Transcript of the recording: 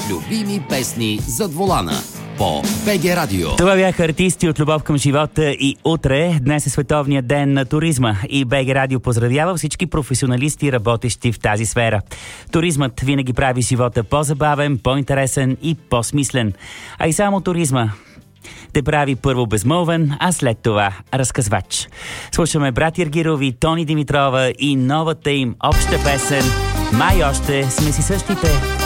любими песни зад волана по БГ Радио. Това бяха артисти от Любов към живота и утре. Днес е Световният ден на туризма и БГ Радио поздравява всички професионалисти, работещи в тази сфера. Туризмът винаги прави живота по-забавен, по-интересен и по-смислен. А и само туризма те прави първо безмълвен, а след това разказвач. Слушаме брат Иргирови, Тони Димитрова и новата им обща песен «Май още сме си същите».